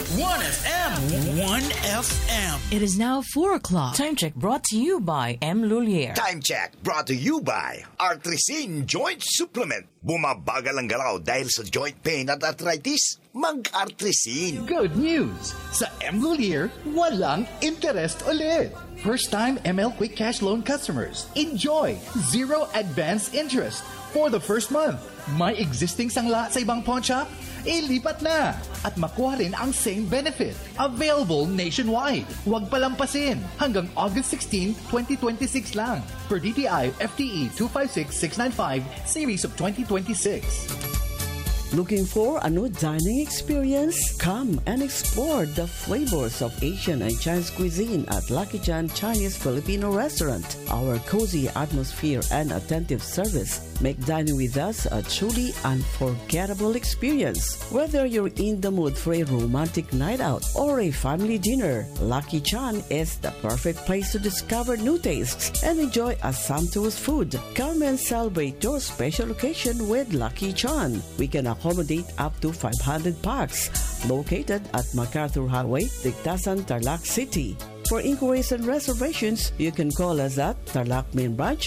1FM. 1FM. It is now 4 o'clock. Time check brought to you by M. Lulier. Time check brought to you by Artrisin Joint Supplement. Bumabagal ang galaw dahil sa joint pain at arthritis. Mag-Artrisin. Good news! Sa M. Lulier, walang interest ulit. First-time ML Quick Cash Loan customers, enjoy zero advance interest for the first month. May existing sangla sa ibang pawn shop? Ilipat na! At makuha rin ang same benefit. Available nationwide. Huwag palampasin. Hanggang August 16, 2026 lang. Per DTI FTE 256695 Series of 2026. Looking for a new dining experience? Come and explore the flavors of Asian and Chinese cuisine at Lucky Chan Chinese Filipino Restaurant. Our cozy atmosphere and attentive service make dining with us a truly unforgettable experience. Whether you're in the mood for a romantic night out or a family dinner, Lucky Chan is the perfect place to discover new tastes and enjoy a sumptuous food. Come and celebrate your special occasion with Lucky Chan. We can accommodate up to 500 packs. Located at MacArthur Highway, Tigtasan, Tarlac City. For inquiries and reservations, you can call us at Tarlac Main Branch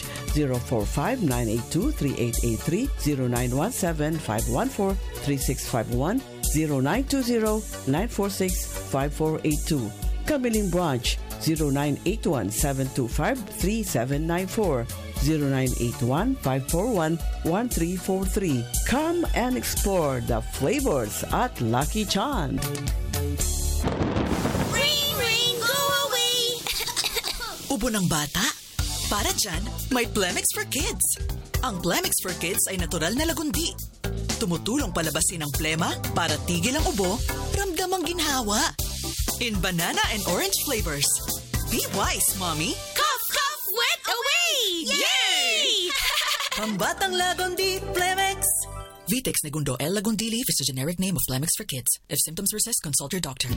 045-982-3883, 0917-514-3651, 0920-946-5482. Kamiling Branch 0981-725-3794, 0981-541-1343. Come and explore the flavors at Lucky Chan. Ring, ring, go away! Ubo ng bata? Para dyan, may Plemix for Kids. Ang Plemix for Kids ay natural na lagundi. Tumutulong palabasin ang plema para tigil ang ubo, ramdam ang ginhawa. In banana and orange flavors. Be wise, Mommy. Cough, cough, wet away! Yay! Pambatang Lagundi, Plemix. Vitex Negundo L. Lagundi Leaf is the generic name of Plemix for Kids. If symptoms persist, consult your doctor.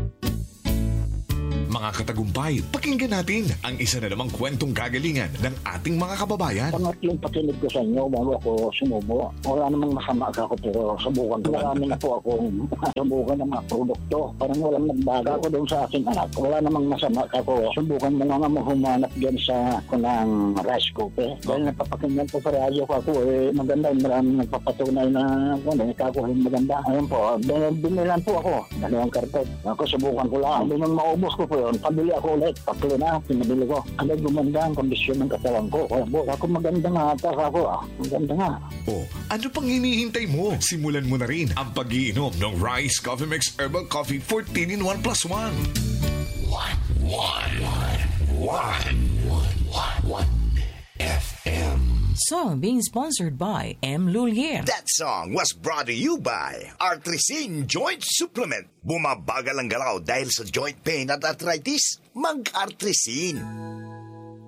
Mga katagumpay, pakinggan natin ang isa na namang kwentong kagalingan ng ating mga kababayan. Pangatlong pakinig ko sa inyo bago ako sumubo. Wala namang masama ako pero subukan ko. Marami na po akong subukan ng mga produkto. Parang walang nagbago ako doon sa aking anak. Wala namang masama ako. Subukan mo nga humanap dyan sa ng rice cooker. Dahil napapakinggan ko sa radyo ko ako maganda. Maraming nagpapatunay na nagkakuha yung maganda. Ayun po, binilan po ako. Dalawang karpet. Ako subukan ko lang. Hindi nang maubos ko po yun. Pabili ako ulit. Tatlo na. Pinabili ko. Ano gumanda ang kondisyon ng katawan ko. Kaya po, ako maganda nga ata ako. Maganda nga. O, ano pang hinihintay mo? Simulan mo na rin ang pag-iinom ng Rice Coffee Mix Herbal Coffee 14 in 1+1. 1 FM. Song being sponsored by M. Lulier. That song was brought to you by Artrisin Joint Supplement. Bumabagal ang galaw dahil sa joint pain at arthritis. Mag-Artrisin.